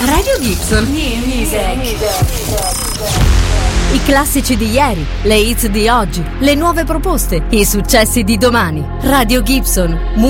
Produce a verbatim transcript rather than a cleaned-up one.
Radio Gibson. New music. I classici di ieri, le hits di oggi, le nuove proposte, i successi di domani. Radio Gibson.